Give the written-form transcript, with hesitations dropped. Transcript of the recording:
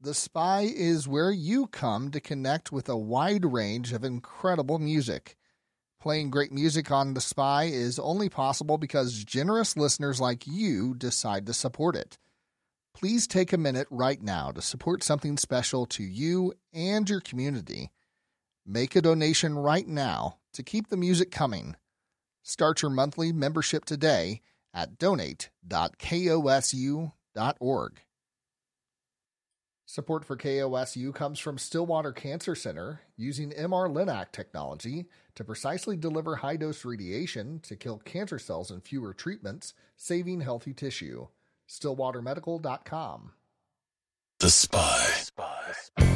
The Spy is where you come to connect with a wide range of incredible music. Playing great music on The Spy is only possible because generous listeners like you decide to support it. Please take a minute right now to support something special to you and your community. Make a donation right now to keep the music coming. Start your monthly membership today at donate.kosu.org. Support for KOSU comes from Stillwater Cancer Center, using MR-Linac technology to precisely deliver high-dose radiation to kill cancer cells in fewer treatments, saving healthy tissue. StillwaterMedical.com. The Spy.